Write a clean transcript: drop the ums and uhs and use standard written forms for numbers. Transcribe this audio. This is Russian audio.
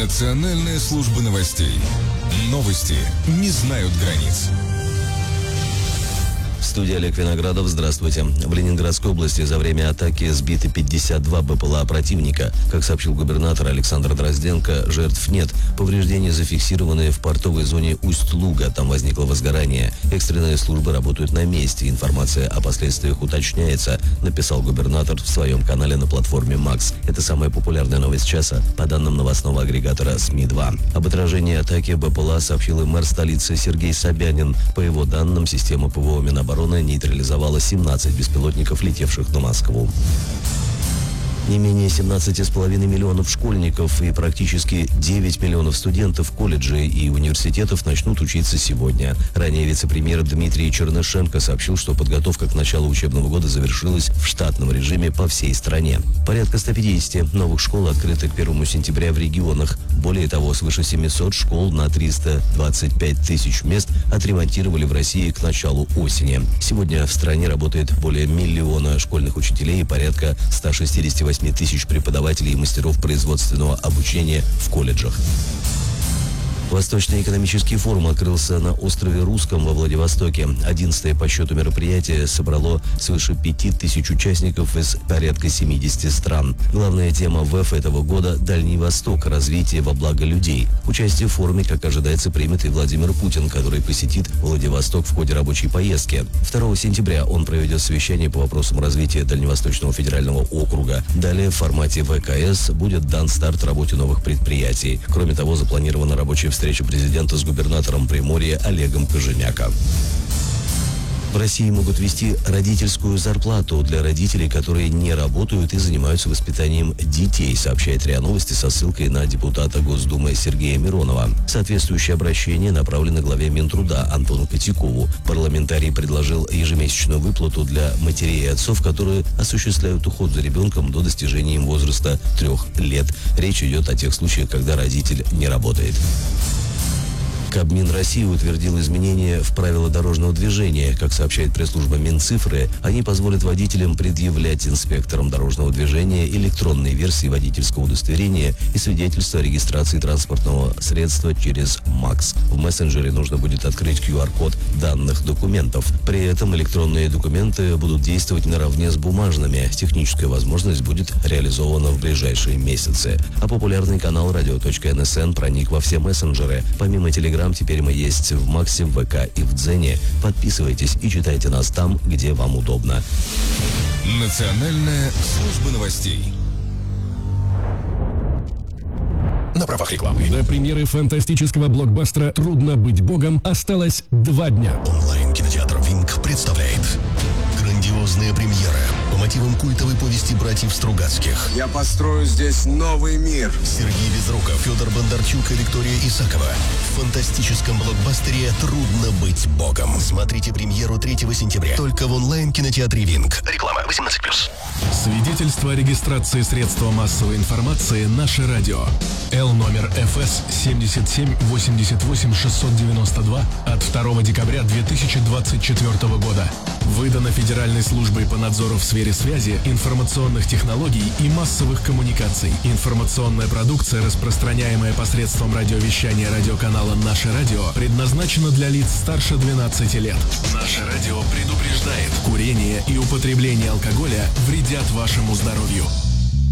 Национальная служба новостей. Новости не знают границ. В студии Олег Виноградов. Здравствуйте. В Ленинградской области за время атаки сбиты 52 БПЛА противника. Как сообщил губернатор Александр Дрозденко, жертв нет. Повреждения зафиксированы в портовой зоне Усть-Луга. Там возникло возгорание. Экстренные службы работают на месте. Информация о последствиях уточняется, написал губернатор в своем канале на платформе МАКС. Это самая популярная новость часа, по данным новостного агрегатора СМИ-2. Об отражении атаки БПЛА сообщил и мэр столицы Сергей Собянин. По его данным, система ПВО Минобороны нейтрализовала 17 беспилотников, летевших на Москву. Не менее 17,5 миллионов школьников и практически 9 миллионов студентов колледжей и университетов начнут учиться сегодня. Ранее вице-премьер Дмитрий Чернышенко сообщил, что подготовка к началу учебного года завершилась в штатном режиме по всей стране. Порядка 150 новых школ открыты к 1 сентября в регионах. Более того, свыше 700 школ на 325 тысяч мест отремонтировали в России к началу осени. Сегодня в стране работает более миллиона школьных учителей и порядка 168 тысяч преподавателей и мастеров производственного обучения в колледжах. Восточный экономический форум открылся на острове Русском во Владивостоке. 11-е по счету мероприятие собрало свыше 5000 участников из порядка 70 стран. Главная тема ВЭФ этого года – Дальний Восток, развитие во благо людей. Участие в форуме, как ожидается, примет и Владимир Путин, который посетит Владивосток в ходе рабочей поездки. 2 сентября он проведет совещание по вопросам развития Дальневосточного федерального округа. Далее в формате ВКС будет дан старт работе новых предприятий. Кроме того, запланирована рабочая встреча президента с губернатором Приморья Олегом Кожемяка. В России могут ввести родительскую зарплату для родителей, которые не работают и занимаются воспитанием детей, сообщает РИА Новости со ссылкой на депутата Госдумы Сергея Миронова. Соответствующее обращение направлено главе Минтруда Антону Котякову. Парламентарий предложил ежемесячную выплату для матерей и отцов, которые осуществляют уход за ребенком до достижения им возраста 3 лет. Речь идет о тех случаях, когда родитель не работает. Кабмин России утвердил изменения в правила дорожного движения. Как сообщает пресс-служба Минцифры, они позволят водителям предъявлять инспекторам дорожного движения электронные версии водительского удостоверения и свидетельства о регистрации транспортного средства через МАКС. В мессенджере нужно будет открыть QR-код данных документов. При этом электронные документы будут действовать наравне с бумажными. Техническая возможность будет реализована в ближайшие месяцы. А популярный канал radio.nsn проник во все мессенджеры. Помимо Telegram, теперь мы есть в МАКСе, в ВК и в Дзене. Подписывайтесь и читайте нас там, где вам удобно. Национальная служба новостей. На правах рекламы. До премьеры фантастического блокбастера «Трудно быть богом» осталось 2 дня. Онлайн-кинотеатр «Винг» представляет грандиозная премьера по мотивам культовой повести братьев Стругацких. Я построю здесь новый мир. Сергей Безруков, Федор Бондарчук и Виктория Исакова. В фантастическом блокбастере «Трудно быть богом». Смотрите премьеру 3 сентября. Только в онлайн-кинотеатре «Винг». Реклама 18+. Свидетельство о регистрации средства массовой информации «Наше радио». Л-номер ФС 77-88-692 от 2 декабря 2024 года. Выдано Федеральной службой по надзору в сфере связи, информационных технологий и массовых коммуникаций. Информационная продукция, распространяемая посредством радиовещания радиоканала «Наше радио», предназначена для лиц старше 12 лет. «Наше радио» предупреждает: курение и употребление алкоголя вредят вашему здоровью.